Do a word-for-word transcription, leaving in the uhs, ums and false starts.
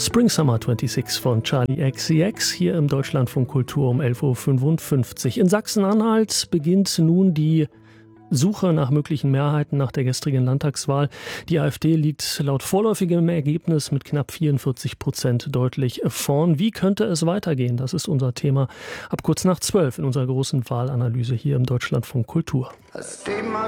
Spring Summer sechsundzwanzig von Charli X C X hier im Deutschlandfunk Kultur um elf Uhr fünfundfünfzig. In Sachsen-Anhalt beginnt nun die Suche nach möglichen Mehrheiten nach der gestrigen Landtagswahl. Die AfD liegt laut vorläufigem Ergebnis mit knapp vierundvierzig Prozent deutlich vorn. Wie könnte es weitergehen? Das ist unser Thema ab kurz nach zwölf in unserer großen Wahlanalyse hier im Deutschlandfunk Kultur.